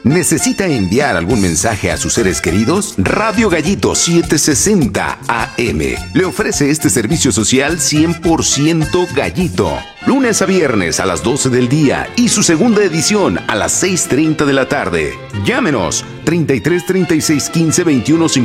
¿Necesita enviar algún mensaje a sus seres queridos? Radio Gallito 760 AM le ofrece este servicio social 100% gallito. Lunes a viernes a las 12 del día y su segunda edición a las 6:30 de la tarde. Llámenos 33 36 15 21